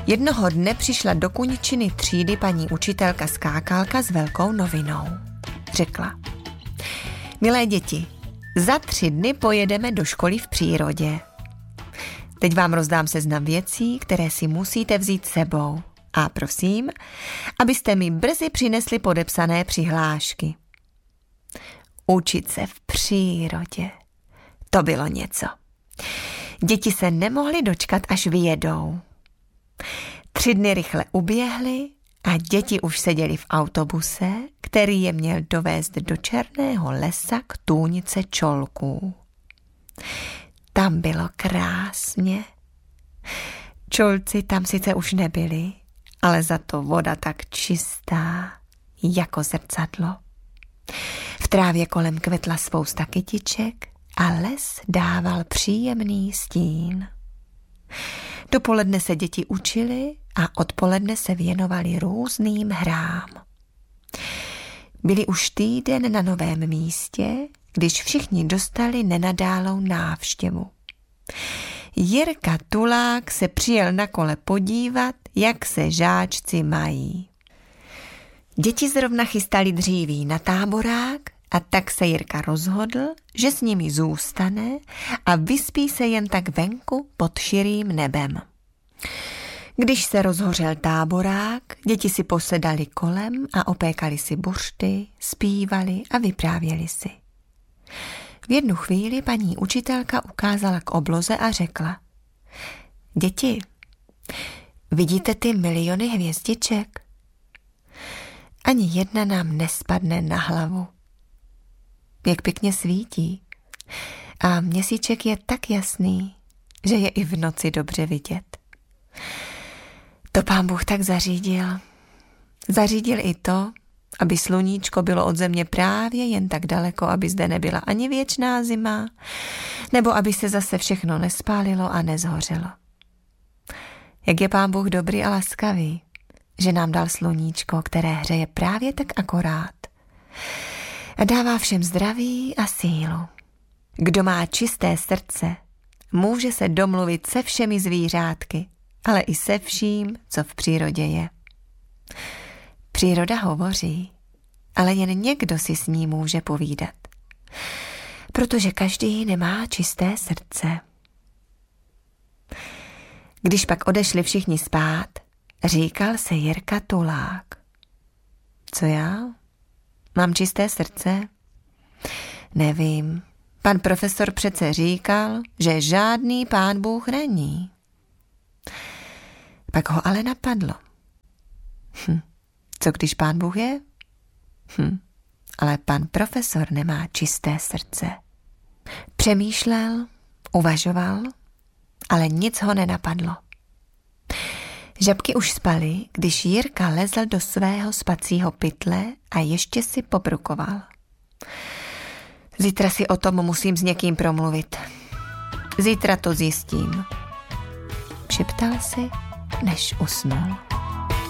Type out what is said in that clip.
Jednoho dne přišla do Kuničiny třídy paní učitelka Skákalka s velkou novinou. Řekla: milé děti, za 3 dny pojedeme do školy v přírodě. Teď vám rozdám seznam věcí, které si musíte vzít sebou. A prosím, abyste mi brzy přinesli podepsané přihlášky. Učit se v přírodě. To bylo něco. Děti se nemohly dočkat, až vyjedou. 3 dny rychle uběhly a děti už seděly v autobuse, který je měl dovést do Černého lesa k tůnice čolků. Tam bylo krásně. Čolci tam sice už nebyli, ale za to voda tak čistá, jako zrcadlo. V trávě kolem kvetla spousta kytiček a les dával příjemný stín. Dopoledne se děti učily a odpoledne se věnovali různým hrám. Byli už týden na novém místě, když všichni dostali nenadálou návštěvu. Jirka Tulák se přijel na kole podívat, jak se žáčci mají. Děti zrovna chystali dříví na táborák a tak se Jirka rozhodl, že s nimi zůstane a vyspí se jen tak venku pod širým nebem. Když se rozhořel táborák, děti si posedali kolem a opékali si buřty, zpívali a vyprávěli si. V jednu chvíli paní učitelka ukázala k obloze a řekla: děti, vidíte ty miliony hvězdiček? Ani jedna nám nespadne na hlavu. Jak pěkně svítí. A měsíček je tak jasný, že je i v noci dobře vidět. To Pán Bůh tak zařídil. Zařídil i to, aby sluníčko bylo od země právě jen tak daleko, aby zde nebyla ani věčná zima, nebo aby se zase všechno nespálilo a nezhořelo. Jak je Pán Bůh dobrý a laskavý, že nám dal sluníčko, které hřeje právě tak akorát a dává všem zdraví a sílu. Kdo má čisté srdce, může se domluvit se všemi zvířátky, ale i se vším, co v přírodě je. Příroda hovoří, ale jen někdo si s ní může povídat, protože každý nemá čisté srdce. Když pak odešli všichni spát, říkal se Jirka Tulák: co já? Mám čisté srdce? Nevím. Pan profesor přece říkal, že žádný Pán Bůh není. Pak ho ale napadlo. Co když Pán Bůh je? Ale pan profesor nemá čisté srdce. Přemýšlel, uvažoval, ale nic ho nenapadlo. Žabky už spaly, když Jirka lezl do svého spacího pytle a ještě si pobrukoval. Zítra si o tom musím s někým promluvit. Zítra to zjistím. Šeptal si, než usnul.